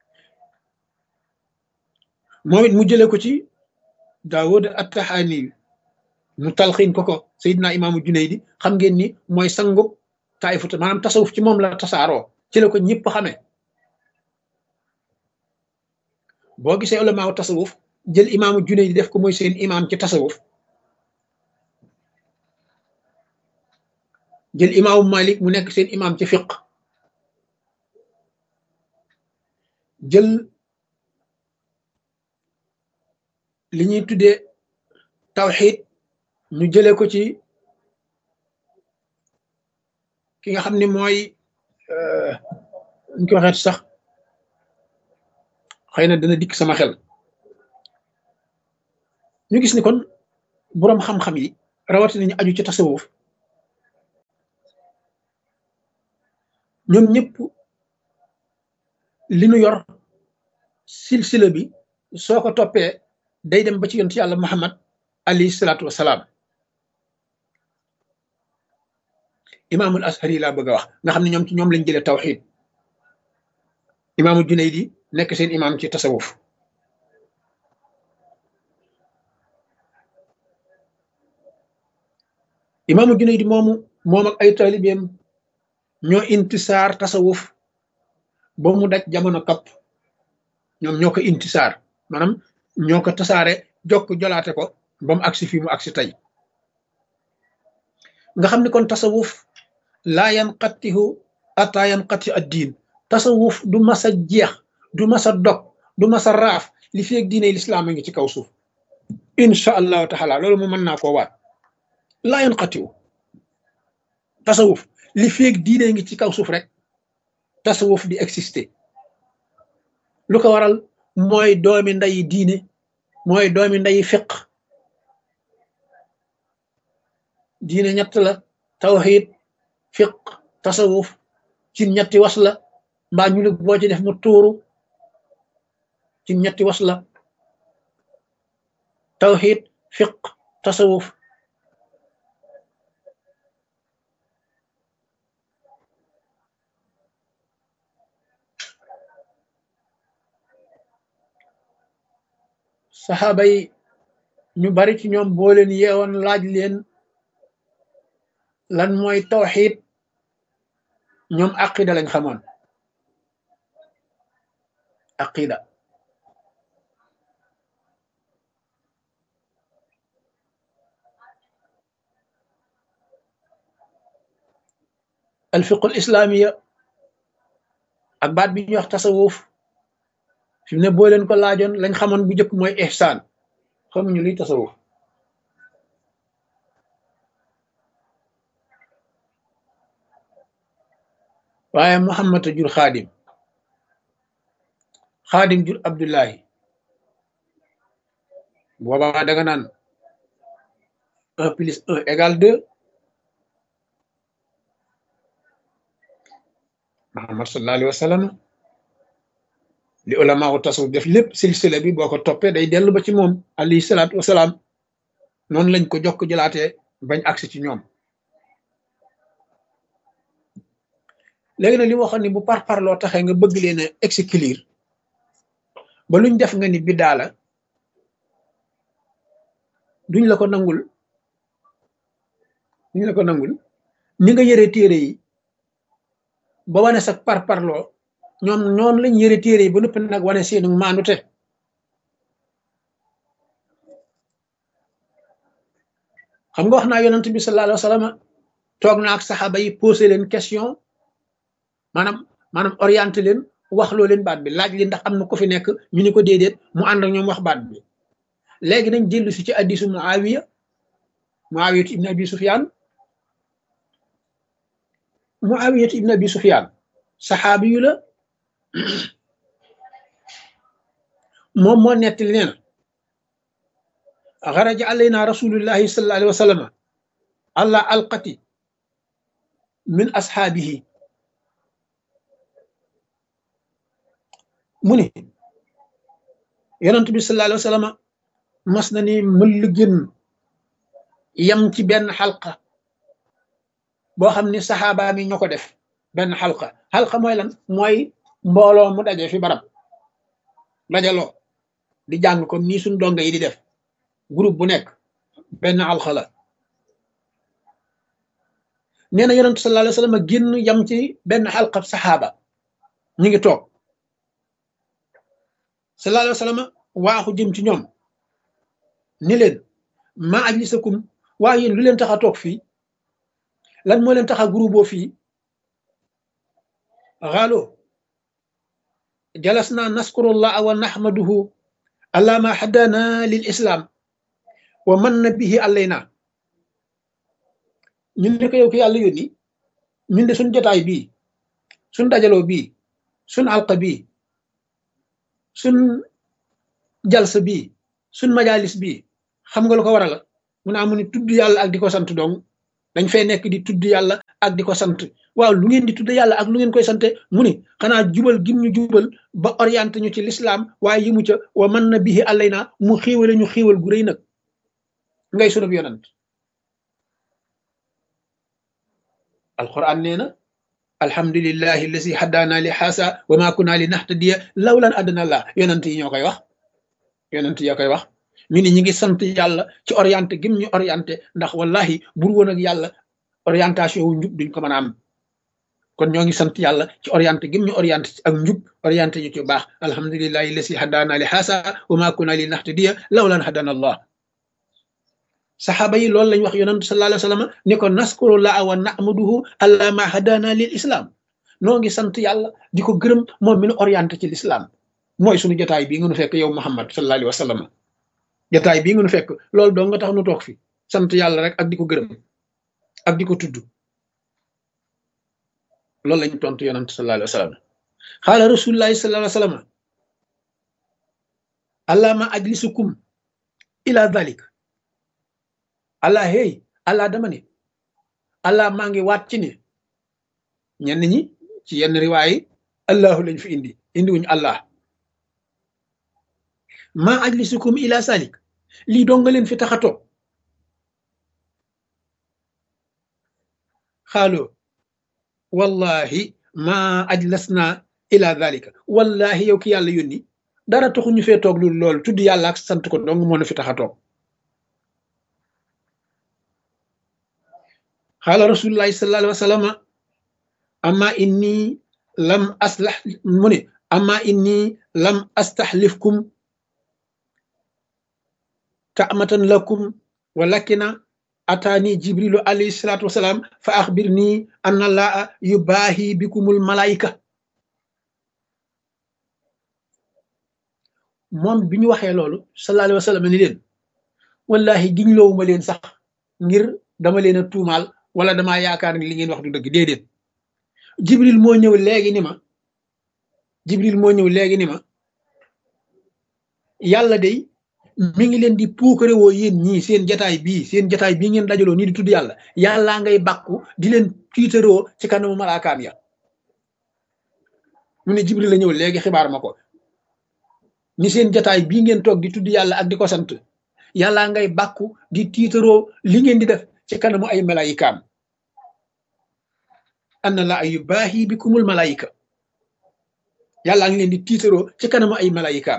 moom it mu jële ko ci daawooda attaxaaniyu mu talxiin ko ko Seydina imaamu Junaydi xam ngeen ni mooy sangub taayifu maanaam tasawuf ci moom la tasaaroo ci la ko ñëpp xamee boo gisee ulamaaw tasawuf jël imaamu Junaydi def ko mooy seen imaam ci tasawuf jël imaamu Malik mu nekk seen imaam ci fiq jël li ñuy tuddee tawxiid ñu jëlee ko ci ki nga xam ne mooy ñu ko waxee sax xëy na dana dikk sama xel ñu gis ni kon boroom xam-xam yi rawatina ñu aju ci tasawuf ñoom ñëpp li nu yor silsila bi soo ko toppee day dem ba ci yonent yàlla Muhammad alayhi salaatu wasalaam. imaamul ashari laa bëgg a wax nga xam ne ñoom ci ñoom lañ jëlee tawxid. imaamu Junaydi nekk seen imaam ci tasawuf. imaamu Junaydi moomu moom ak ay taalibeem ñoo intisaar tasawuf ba mu daj jamono kapp ñoom ñoo ko intisaar maanaam ñoo ko tasaare jokk jolaate ko ba mu agsi fii mu agsi tey nga xam ne kon tasawuf laa yanqatihu ata yanqati ad diin tasawuf du masa jeex du masa dog du masa raaf li feeg diine lislaam a ngi ci kaw suuf insha allahu taala loolu mu mën naa koo waat laa yanqatihu tasawuf li feeg diine ngi ci kaw suuf rek tasawuf di exister lu ko waral mooy doomi nday diine mooy doomi nday fiq diine ñett la tawhid fiq tasawuf ci ñetti was la mbaa ñu ne boo ci def mu tuuru ci ñetti was la tawhid fiq tasawuf saxaaba yi ñu bari ci ñoom boo leen yeewoon laaj leen lan mooy tawxiid ñoom aqida lañ xamoon aqida alfiqul islaamiya ak baat bi ñuy wax tasawuf fi mu ne boo leen ko laajoon lañ xamoon bu njëkk mooy ihsaan xamuñu luy tasawuf waaye Muhammad jur xaadim xaadim jur Abdullahi boobaa danga naan un plus un égale deux Muhammad sallallahu alayhi wa sallam li ulama u tasawuf def lépp silsila bi boo ko toppee day dellu ba ci moom alayhi salaatu wasalaam noonu lañ ko jokk jëlaatee bañ agsi ci ñoom léegi nag li waxoon ni bu par parloo taxee nga bëgg leen a exclure ba luñ def nga ni biddaa la duñ la ko nangul duñ la ko nangul ni nga yëre téere yi ba wane sa par parloo ñoom noonu lañ yëre téere yi ba noppi nag wane seenu maandute xam nga wax naa yonent bi sallallahu alayhi wa sallam toog na ak saxaaba yi posé leen question maanaam maanaam orienté leen wax loo leen baat bi laaj li ndax am na ko fi nekk ñu ni ko déedéet mu ànd ak ñoom wax baat bi léegi nañ dellu si ci hadiisu Muawiya Muawiya ibn Abi Sufyaan Muawiya ibn Abi Sufyaan saxaabi yu la moom moo nettali nee na xaraja alayna rasulullahi sallallahu alayhi wa sallam ala alqati min ashaabihi mu ni yonent bi sallallahu alayhi wa sallam mas na ni mëll génn yam ci benn xalqa boo xam ni saxaaba mi ñoo ko def benn xalqa xalqa mooy lan mooy mbooloo mu daje fi barab dajaloo di jàng comme nii suñ donga yi di def groupe bu nekk benn xalqa la nee na yonent sallallahu alayhi wa sallam génn yam ci benn xalqa saxaaba ñu ngi toog sallallahu alayhi wa sallam waaxu jëm ci ñoom ni leen ma ajlisakum waa yéen lu leen tax a toog fii lan moo leen tax a groupe fii xaalo jalasna naskurullah wa nahmaduhu ala ma hadana lil islam wa manna bihi alayna ñun ne ko yow ki yàlla yónni ñun de suñ jotaay bii suñ dajaloo bii suñ alqa bii suñ jalsa bii suñ majalis bii xam nga lu ko waral mu ne amu ni tudd yàlla ak di ko sant dong dañ fay nekk di tudd yàlla ak di ko sant waaw lu ngeen di tudd yàlla ak lu ngeen koy sante mu ni xanaa jubal gim ñu jubal ba orienté ñu ci l'islam waaye yi mu ca wa man na bihi alayna mu xiiwale ñu xiiwal gu rëy nag ngay sunub yonant alquran nee na alhamdulillahi allasi haddaana li xaasa wa ma kunna li nahtadiya lawlan adana allah yonant yi ñoo koy wax yonant yi koy wax ñu ni ñi ngi sant yàlla ci orienté gim ñu orienté ndax wallahi bur woon ak yàlla orientation wu njub duñ ko mën a am kon ñoo ngi sant yàlla ci orienté gim ñu orienté ak njub orienté ñu ci baax alhamdulillahi allasi haddaana li xaasa wa ma kunna li nahtadiya lawlan hadana allah saxaaba yi loolu lañ wax yonent sallallahu alayhi wa sallam ni ko naskurullaha wa nahmaduhu ala ma hadana lil islam noo ngi sant yàlla di ko gërëm moom mi nu orienté ci l'islam mooy suñu jotaay bii nga nu fekk yow Muhammad sallallahu alayhi wa sallam jotaay bii nga nu fekk loolu doo nga tax nu toog fi sant yàlla rek ak di ko gërëm ak di ko tudd loolu lañ tontu yonent sallallahu alayhi wa sallam xaala rasulullahi sallallahu alayhi wa sallam allahumma ajlisukum ila dhalik allah hey allah dama ne allah maa ngi waat ci ne ñenn ñi ci yenn riwaay allahu lañ fi indi indi wuñu allah maa ajlisukum ila salik lii doo nga leen fi taxatoo xaaloo wallahi maa ajlasna ila dhalika wallahi yow ki yàlla yónni dara taxu ñu fee toog lu loolu tudd yàlla ak sant ko dong moo na fi taxatoo xaala rasulullahi sallallahu alayhi wa sallam amma inni lam aslax mu ne amma inni lam astaxlifkum ta'matan lakum walakina ataani jibrilu alayhi salatu wasalaam fa axbirni anna allaha yubaahi bikumul malaayika moom bi ñu waxee loolu sallallahu alayhi wa sallam ni leen wallahi giñ loowuma leen sax ngir dama leen a tuumaal wala damaa yaakaar ni li ngeen wax du dëgg déedéet jibril moo ñëw léegi ni ma jibril moo ñëw léegi ni ma yàlla day mi ngi leen di puukare woo yéen ñii seen jataay bii seen jataay bii ngeen dajaloo nii di tudd yàlla yàllaa ngay bàkku di leen tiitaroo ci kanamu malaakaam ya mu ne jibril la ñëw léegi xibaar ma ko ni seen jataay bii ngeen toog di tudd yàlla ak di ko sant yàllaa ngay bàkku di tiitaroo li ngeen di def ci kanamu ay malaayikaam anna la ay yubaahi bikumul malaayika yàllaa ngi leen di tiitaroo ci kanamu ay malaayikaam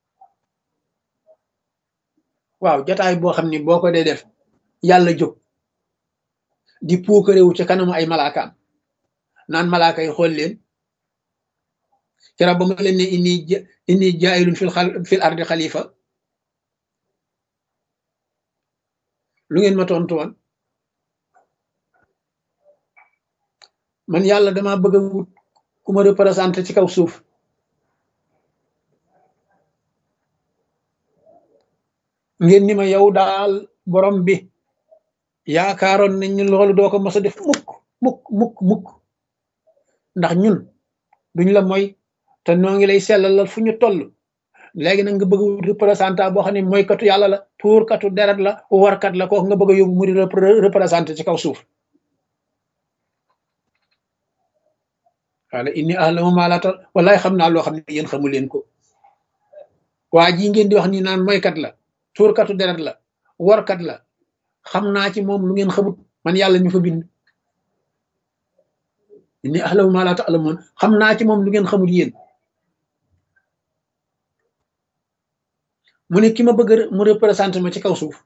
waaw jataay boo xam ni boo ko dee def yàlla jóg di puukarewu ci kanamu ay malaakaam naan malaaka yi xool leen keroog ba ma leen ne inni inni jaayilun fil fil ardi xalifa lu ngeen ma tontu woon man yàlla dama bëgg a wut ku ma représenté ci kaw suuf ngeen ni ma yow daal borom bi yaakaaroon nañ ni loolu doo ko mos a def mukk mukk mukk mukk ndax ñun duñ la mooy te noo ngi lay sellalal fu ñu toll léegi nag nga bëgg a wut représentant boo xam ne mooy katu yàlla la tuurkatu deret la warkat la kooku nga bëgg a yóbbu mu di représenté ci kaw suuf xaala inni ahlamu maa laa ta'lamuun wallaay xam naa loo xam ne yéen xamu leen ko waa ji ngeen di wax ni naan mooykat la tuurkatu deret la warkat la xam naa ci moom lu ngeen xamut man yàlla ñu fa bind inni ahlamu maa laa ta'lamuun xam naa ci moom lu ngeen xamut yéen mu ne ki ma bëgg mu représenté ma ci kaw suuf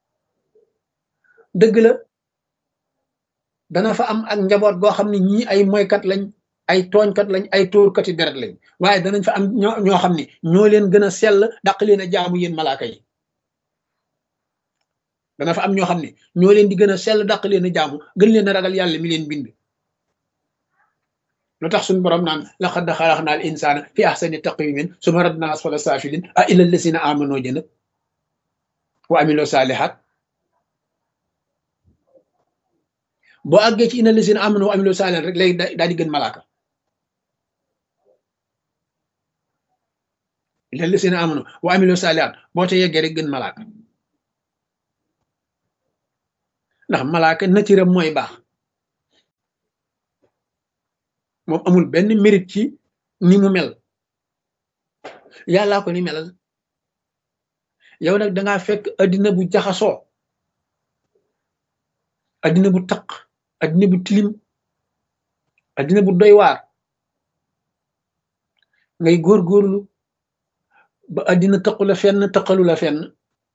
dëgg la dana fa am ak njaboot goo xam ne ñii ay moykat lañ ay tooñkat lañ ay tuurkati deret lañ waaye danañ fa am ñoo ñoo xam ne ñoo leen gën a sell dàq leen a jaamu yéen malaaka yi dana fa am ñoo xam ne ñoo leen di gën a sell dàq leen a jaamu gën leen a ragal yàlla mi leen bind lu tax suñu borom naan laqad xalaqnal insaana fi ahsani taqwiimin summa radnaa asfala saafiliin a illa llazina aamanoo jëna wa amiloo saalihaat boo àggee ci inna llazina aamanoo wa amiloo saalihaat rek léegi daal di gën malaaka illa llazina aamanoo wa amiloo saalihaat boo te yeggee rek gën malaaka ndax malaaka natiram mooy baax moom amul benn mérite ci ni mu mel yàllaa ko ni melal yow nag dangaa fekk addina bu jaxasoo addina bu taq addina bu tilim addina bu doy waar ngay góorgóorlu ba addina taqu la fenn taqalu la fenn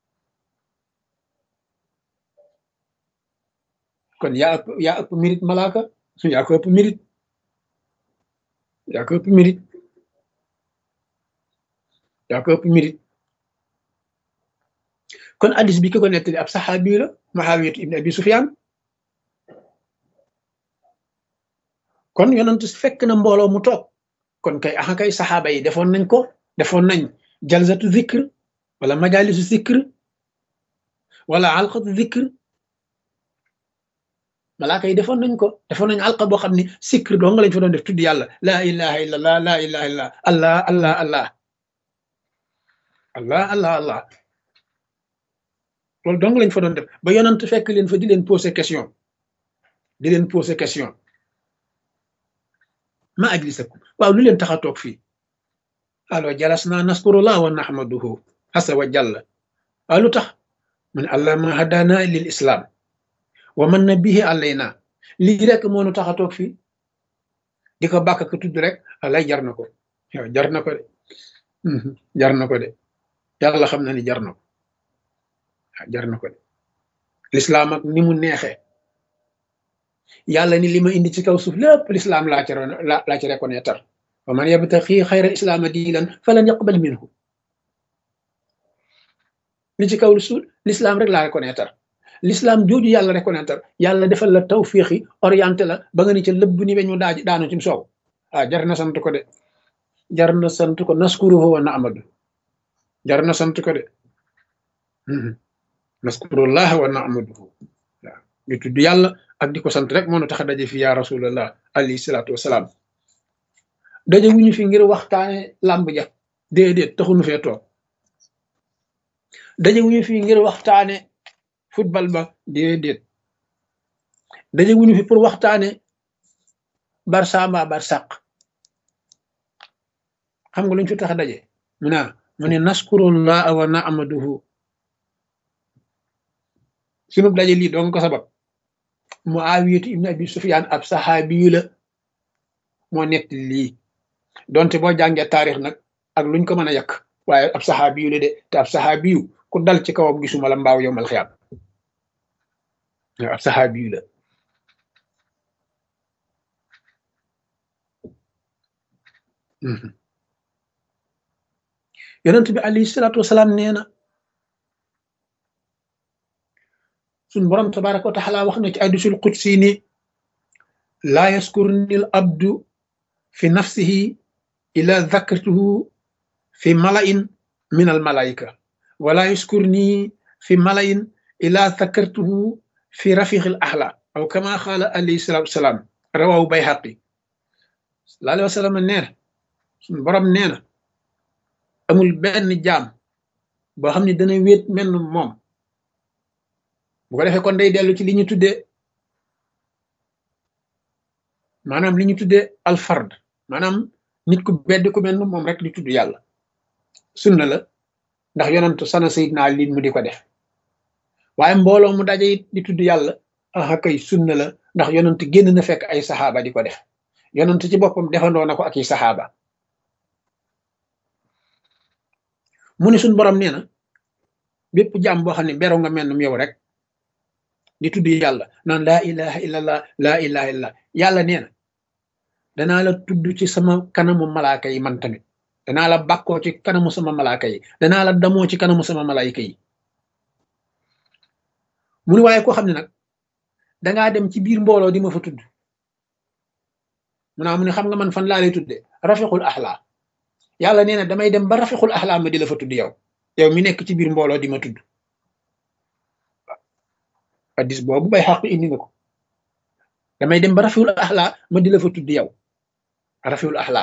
kon yaa ëpp yaa ëpp mérite malaaka yaa ko ëpp mérite yaa ko ëpp mérite yaa ko ëpp mérite kon addis bi ki ko nettali ab saxaabi la Muawiyatu ibn Abi Sufyaan kon yonent fekk na mbooloo mu toog kon kay axa kay saxaaba yi defoon nañ ko defoon nañ jalsatu zikr wala majalisu zikr wala alqatu zikr malaaka yi defoon nañ ko defoon nañ alqa boo xam ne zikr doo nga lañ fa doon def tudd yàlla laa ilaha illa allah laa ilaha illa allah allah allah allah allah allah loolu dong lañ fa doon def ba yonent fekk leen fa di leen poser question di leen poser question ma ajlisakum waaw lu leen tax a toog fii alo jalasna naskurullah wa nahmaduhu asa wa jalla waaw lu tax mu ne allah ma hadana lil islam wa man na bihi alayna lii rek moo nu tax a toog fii di ko bàkk ko tudd rek alay jar na ko yow jar na ko de jar na ko de yàlla xam na ni jar na ko jar na ko de lislaam ak ni mu neexee yàlla ni li ma indi ci kaw suuf lépp lislaam laa ci laa ci reconnaître wa man yabtaqi xayra islaama diinan falan yaqbal minhu li ci kaw suuf lislaam rek laa reconnaître lislaam jooju yàlla reconnaître yàlla defal la tawfiixi orienté la ba nga ni ca lëbb ni weñ mu daa daanu ci soow ah jar na sant ko de jar na sant ko naskuruhu wa na'madu jar na sant ko de naskurullah wa na'maduhu waaw ñu tudd yàlla ak di ko sant rek moo nu tax a daje fi ya rasulallah alayhi salaatu wasalaam daje wuñu fi ngir waxtaane làmb ja déedéet taxunu fee toog daje wuñu fi ngir waxtaane football ba déedéet daje wuñu fi pour waxtaane barça mbaa barsaq xam nga luñ fi tax a daje mu naa mu ne naskurullah wa na'maduhu sunub daje lii doon ko sabab Muawiyatu ibn Abi Sufyaan ab saxaabi la moo nekk lii donte boo jàngee taarix nag ak luñ ko mën a yàq waaye ab saxaabi la de te ab saxaabi ku dal ci kawam gisuma la mbaaw yowmal xiyaam ab saxaabi la yonent bi alayhi salaatu wasalaam nee na suñ borom tabaraka wa taala wax na ci hadiisul qudsi ni laa yaskurni al abdu fi nafsihi ila dhakartuhu fi mala'in min al malaika wala yaskurni fi mala'in ila dhakartuhu fi rafiqil ahla aw kama qala alayhi salatu wassalam rawahu bayhaqi sallallahu alayhi wa sallam nee na suñ borom nee na amul benn jaam boo xam ne dana wéet menn moom bu ko defee kon day dellu ci li ñu tuddee maanaam li ñu tuddee alfard maanaam nit ku bedd ku mel moom rek di tudd yàlla sunna la ndax yonantu sana sayidna Ali mu di ko def waaye mbooloo mu daje it di tudd yàlla ah kay sunna la ndax yonantu génn na fekk ay saxaaba di ko def yonantu ci boppam defandoo na ko ak i saxaaba mu ne suñ borom nee na bépp jàmm boo xam ne beroo nga mel yow rek di tudd yàlla naan laa ilaha illallah laa ilaha illallah yàlla nee na danaa la tudd ci sama kanamu malaaka yi man tamit danaa la bàkkoo ci kanamu sama malaaka yi danaa la damoo ci kanamu sama malaayika yi mu ne waaye koo xam ne nag dangaa dem ci biir mbooloo di ma fa tudd mu naa mu ne xam nga man fan laa lay tudde rafiqul axla yàlla nee na damay dem ba rafiqul axla ma di la fa tudd yow yow mi nekk ci biir mbooloo di ma tudd hadis boobu bay xaq indi nga ko damay dem ba rafiul axla ma di la fa tudd yow rafiul axla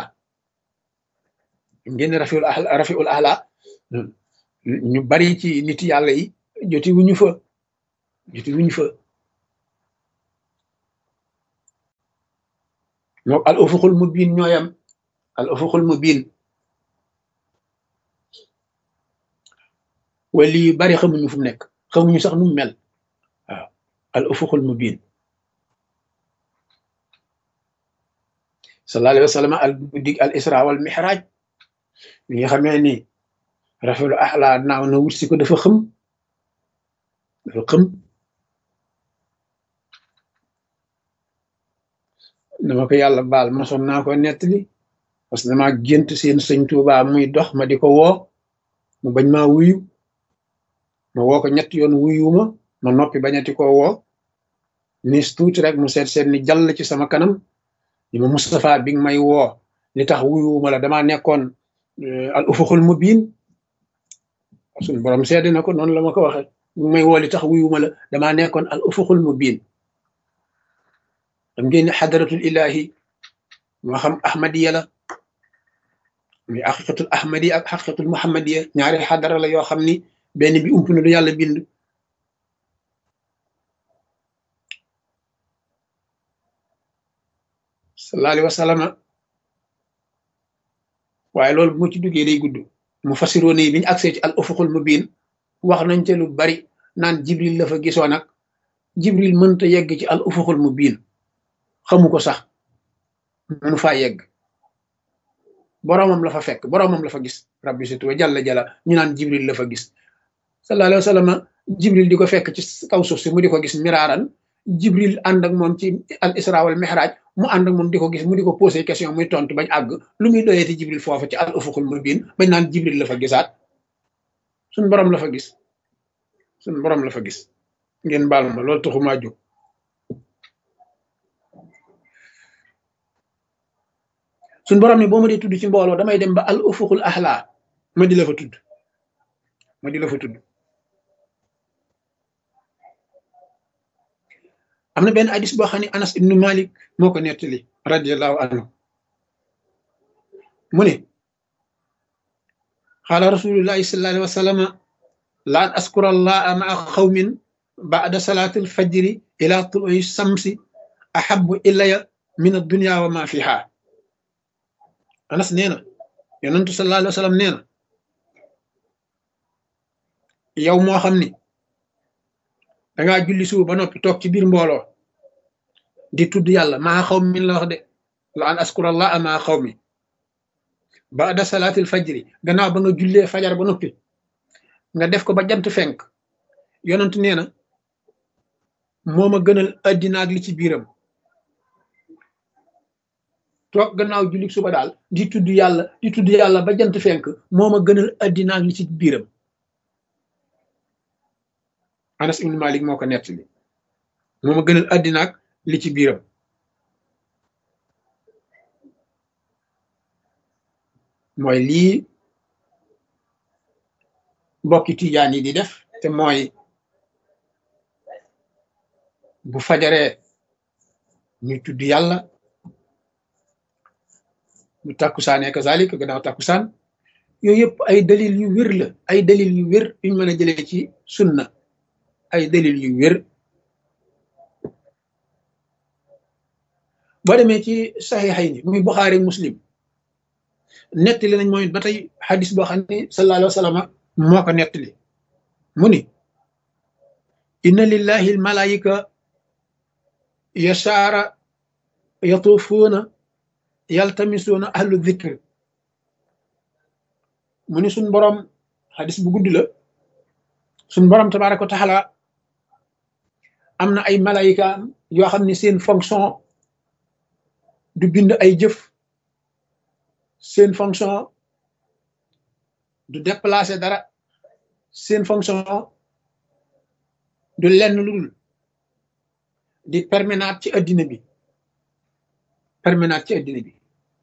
ngeen rafiul axla rafiul axla ñu bari ci nit yàlla yi joti wuñu fa joti wuñu fa ñoo al ufuqul mubin ñooyam al ufuqul mubin wali yu bari xamuñu fu mu nekk xamuñu sax nu mu mel waaw al ufuqul mubin sallallahu alayhi wa sallam al guddi al isra wal mihraj li nga xamee ni rafetlu axla naaw na wut si ko dafa xëm dafa xëm dama ko yàlla baal mosoon naa ko nettali parce que damaa gént seen sëñ Tuubaa muy dox ma di ko woo mu bañ maa wuyu ma woo ko ñetti yoon wuyuma ma noppi bañati ko woo nis tuuti rek mu seet seet ni jàll ci sama kanam ni ma Moustapha bi nga may woo li tax wuyuma la damaa nekkoon al ufuqul mubin suñu borom seede na ko noonu la ma ko waxe bi may woo li tax wuyuma la damaa nekkoon al ufuqul mubin dam ngeen ne xadaratul ilahi moo xam ahmadiya la muy xaqiqatul ahmadi ak xaqiqatul muhammadiya ñaari xadara la yoo xam ni benn bi ump na lu yàlla bind sallallahu alayhi wa sallam waaye loolu bu ma ci duggee day gudd mu fasiroon yi bi ñu agsee ci al ufuqul mubin wax nañ ca lu bari naan jibril la fa gisoo nag jibril mënta yegg ci al ufuqul mubin xamu ko sax mënu faa yegg boromam la fa fekk boromam la fa gis rabbi situ wa jalla jalla ñu naan jibril la fa gis sallallahu alayhi wa sallam jibril di ko fekk ci kaw suuf si mu di ko gis miraaran jibril ànd ak moom ci al isra wal mihraj mu ànd ak moom di ko gis mu di ko posé question muy tontu bañ àgg lu muy doyeeti jibril foofu ci al ufuqul mubin bañ naan jibril la fa gisaat suñ borom la fa gis suñ borom la fa gis ngeen baal ma loolu taxumaa jóg suñ borom ni boo ma dee tudd ci mbooloo damay dem ba al ufuqul ahla ma di la fa tudd ma di la fa tudd am na benn hadis boo xam ne Anas ibnu Malik moo ko nettali radiallahu anhu mu ne qaala rasulullahi sallallahu alayhi wa sallam la an askura allaha maa xawmin ba'da salati alfajri ila tului samsi ahabu ilaya min addunya wa ma fiha Anas nee na yonentu sallallahu alayhi wa sallam nee na yow moo xam ni dangaa julli suba ba noppi toog ci biir mbooloo di tudd yàlla maa xaw mi la wax de la an askurallah maa xaw mi baada salaatil fajri gannaaw ba nga jullee fajar ba noppi nga def ko ba jant fenk yonent nee na moo ma gënal addina ak li ci biiram toog gannaaw julli suba daal di tudd yàlla di tudd yàlla ba jant fenk moo ma gënal addina ak li ci biiram Anas ibn Malik moo ko nettali moo ma gënal addina ak li ci biiram mooy lii mbokki tijaan yi di def te mooy bu fajaree ñu tudd yàlla bu takkusaanee kazalik gannaaw takkusaan yooyu yëpp ay dalil yu wér la ay dalil yu wér yuñ mën a jëlee ci sunna ay dalil yu wér boo demee ci saxiixay ni muy Buxaari Muslim nettali nañ mooy ba tey xadis boo xam ne sallallahu alayhi wa sallam moo ko nettali mu ni inna lillahi al malaayika yasaara yatuufuuna yaltamisuuna ahlu dhikr mu ni suñ boroom xadis bu gudd la suñ boroom tabaaraka wa taala am na ay malaayika yoo xam ne seen fonction du bind ay jëf seen fonction du déplacer dara seen fonction du lenn lu dul di permanent ci addina bi permanent ci addina bi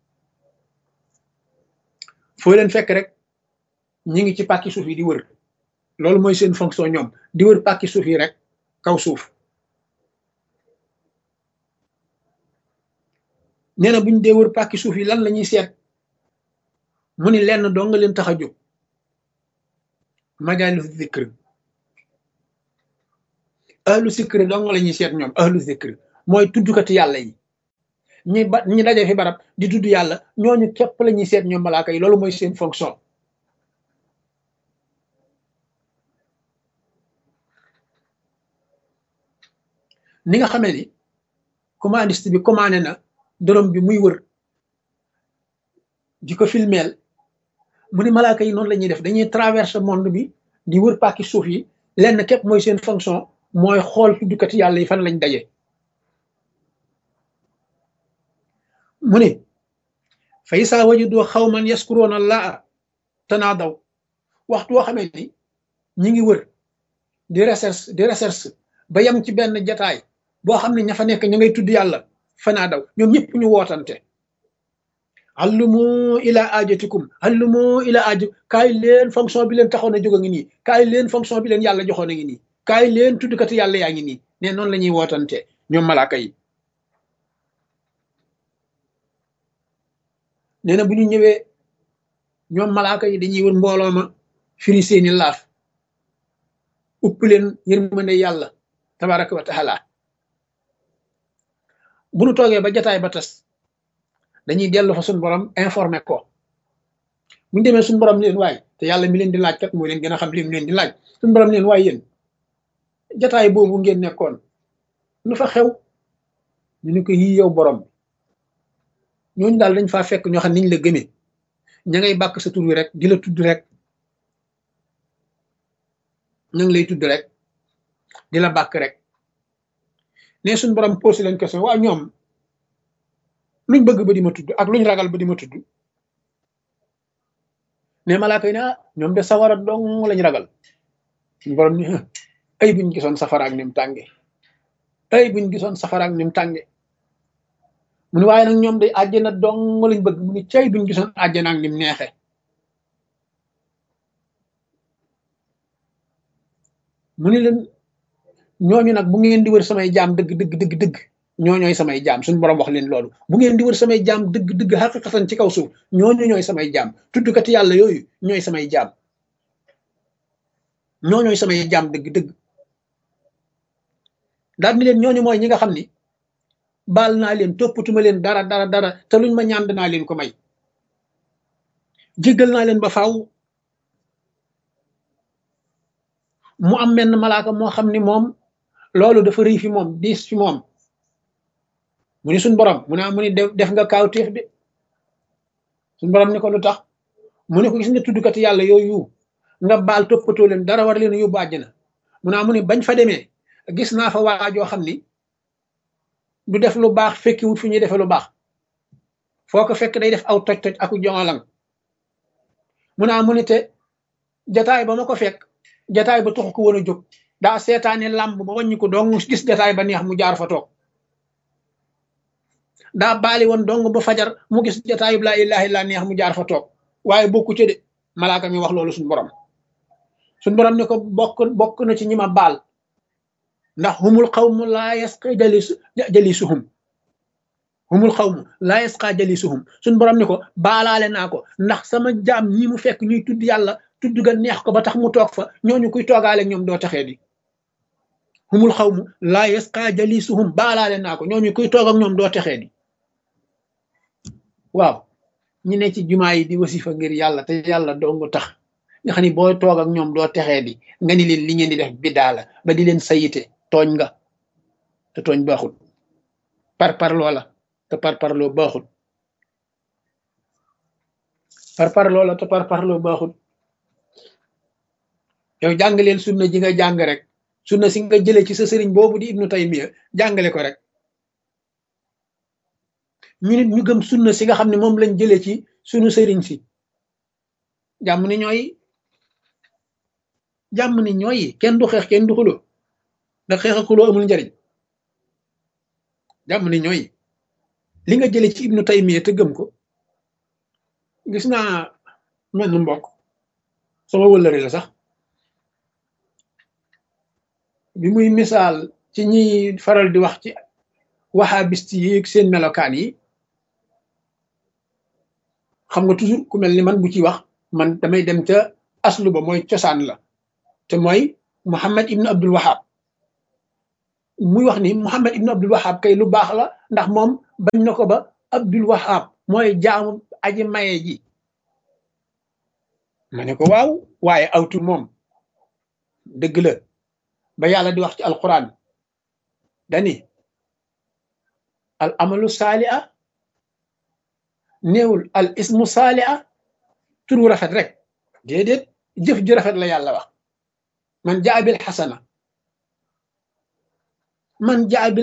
foo leen fekk rek ñi ngi ci pàkki suuf yi di wër loolu mooy seen fonction ñoom di wër pàkki suuf yi rek kaw suuf nee na bu ñu dee wër pàkki suuf yi lan la ñuy seet mu ni lenn doo nga leen tax a jóg majaalis zikr ahlu zikr doo nga la ñuy seet ñoom ahlu zikr mooy tuddukati yàlla yi ñi ba ñi daje fi barab di tudd yàlla ñooñu képp la ñuy seet ñoom malaaka yi loolu mooy seen fonction ni nga xamee ni commandiste bi commandé na drone bi muy wër di ko filmeel mu ni malaaka yi noonu la ñuy def dañuy traverse monde bi di wër pàkki suuf yi lenn képp mooy seen fonction mooy xool tuddkat yàlla yi fan lañ daje mu ni fa isaa wajadu xawman yaskuroona allaha tanaadaw waxtu woo xamee ni ñi ngi wër di recherche di recherche ba yem ci benn jataay boo xam ne ña fa nekk ña ngay tudd yàlla fanaadaw ñoom ñëpp ñu wootante allumu ila ajatikum allumu ila aju kaay leen fonction bi leen taxoon a jóg a ngi nii kaay leen fonction bi leen yàlla joxoon a ngi nii kaay leen tuddkati yàlla yaa ngi nii ne noonu la ñuy wootante ñoom malaaka yi nee na bu ñu ñëwee ñoom malaaka yi dañuy wër mbooloo ma firi seeni laaf upp leen yërmande yàlla tabaraka wa taala bu nu toogee ba jataay ba tas dañuy dellu fa suñu borom informé ko bu ñu demee suñu borom leen waay te yàlla mi leen di laaj kat mooy leen gën a xam li mu leen di laaj suñu borom leen waay yéen jataay boobu ngeen nekkoon lu fa xew ñu ni ko yii yow borom ñooñu daal dañ faa fekk ñoo xam niñ la gëmee ña ngay bàkk sa tur wi rek di la tudd rek ña ngi lay tudd rek di la bàkk rek ne suñu borom posé leen question waaw ñoom luñ bëgg ba di ma tudd ak luñ ragal ba di ma tudd ne malaaka yi ne ah ñoom de sawara dong lañ ragal suñu borom ni ay buñ gisoon safara ak ni mu tànge ay buñ gisoon safara ak ni mu tànge mu ni waaye nag ñoom day àjjana dong lañ bëgg mu ni cay buñ gisoon àjjana ak ni mu neexe mu ni leen ñooñu nag bu ngeen di wër samay jaam dëgg dëgg dëgg dëgg ñooñooy samay jaam suñu borom wax leen loolu bu ngeen di wër samay jaam dëgg dëgg xaqiqatan ci kaw suuf ñooñu ñooy samay jaam tuddkati yàlla yooyu ñooy samay jaam ñooñooy samay jaam dëgg dëgg daal ni leen ñooñu mooy ñi nga xam ni baal naa leen toppatuma leen dara dara dara te luñ ma ñaan naa leen ko may jéggal naa leen ba faaw mu am menn malaaka moo xam ni moom loolu dafa rëy fi moom diis fi moom mu ni suñ borom mu ne mu ni def nga kaawteef de suñ borom ni ko lu tax mu ne ko gis nga tuddkati yàlla yooyu nga baal toppatoo leen dara war leen yóbbu àjjana mu ne mu ni bañ fa demee gis naa fa waajoo xam ni du def lu baax fekki wut fu ñuy defe lu baax foo ko fekk day def aw toj toj aku jongalang mu ne mu ni te jataay ba ma ko fekk jataay ba taxu ko woon a jóg daa seetaane làmb ba wàññi ko dong gis jataay ba neex mu jaar fa toog daa baali woon dong ba fajar mu gis jataay bi laa ilaaha illa neex mu jaar fa toog waaye bokku ci de malaaka mi wax loolu suñu borom suñu borom ne ko bokk bokk na ci ñi ma baal ndax humul xawmu laa yasqa jalisu jalisuhum humul xawmu laa yasqa jalisuhum suñu borom ne ko baalaale naa ko ndax sama jaam ñi mu fekk ñuy tudd yàlla tudd ga neex ko ba tax mu toog fa ñooñu kuy toogaale ñoom doo taxee di humul xawmu laa yasqa jalisuhum baalaale naa ko ñooñu kuy toog ak ñoom doo taxee di waaw ñi ne ci jumaa yi di wasifa ngir yàlla te yàlla dong tax nga xam ni boo toog ak ñoom doo texee di nga ni leen li ngeen di def biddaa la ba di leen sayite tooñ nga te tooñ baaxul par par loola te par par loo baaxul par par loola te par par loo baaxul yow jàng leen sunna ji nga jàng rek sunna si nga jëlee ci sa sëriñ boobu di ibnu taymiya jàngale ko rek ñu nit ñu gëm sunna si nga xam ne moom lañ jëlee ci sunu sëriñ si jàmm ni ñooy jàmm ni ñooy kenn du xeex kenn du xuloo ndax xeex ak xuloo amul njariñ jàmm ni ñooy li nga jëlee ci ibnu taymiya te gëm ko gis naa mel mbokk sama wëllëre la sax bi muy misaal ci ñi faral di wax ci wahabist yi seen melokaan yi xam nga toujours ku mel ni man bu ci wax man damay dem ca aslu ba mooy cosaan la te mooy Muhammad ibn Abdul Wahab muy wax ni Muhammad ibn Abdul Wahab kay lu baax la ndax moom bañ na ko ba Abdul Wahab mooy jaamu aji maye ji ma ne ko waaw waaye awtu moom dëgg la ba yàlla di wax ci alquran dani al amalu saali'a néewul al ismu saali'a turu rafet rek déedéet jëf ju rafet la yàlla wax man jaa bil xasana man jaa bil